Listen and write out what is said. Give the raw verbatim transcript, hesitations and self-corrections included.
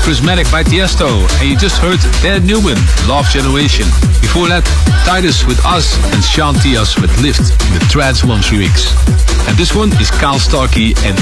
Prismatic by Tiesto. And you just heard Dan Newman, Love Generation. Before that, Titus with Us and Sean Tias with Lift in the Trance Moms remix. And this one is Kyle Starkey and